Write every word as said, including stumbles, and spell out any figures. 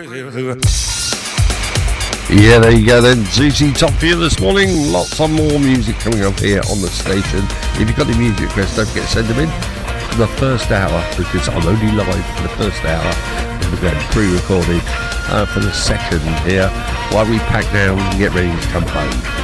Yeah, there you go then. Z Z Top for you this morning. Lots of more music coming up here on the station. If you've got any music requests, don't forget to send them in for the first hour, because I'm only live for the first hour. We're going pre-recorded uh, for the second here while we pack down and get ready to come home.